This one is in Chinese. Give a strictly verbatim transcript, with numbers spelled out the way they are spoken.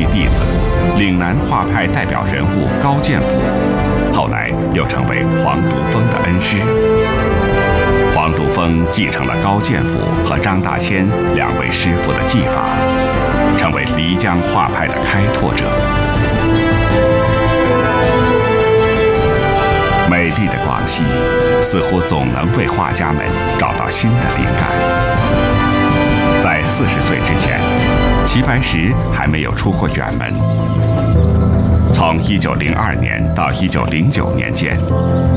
嫡弟子，岭南画派代表人物高剑甫，后来又成为黄独峰的恩师。黄独峰继承了高剑甫和张大千两位师傅的技法，成为漓江画派的开拓者。美丽的广西，似乎总能为画家们找到新的灵感。在四十岁之前，齐白石还没有出过远门。从一九零二年到一九零九年间，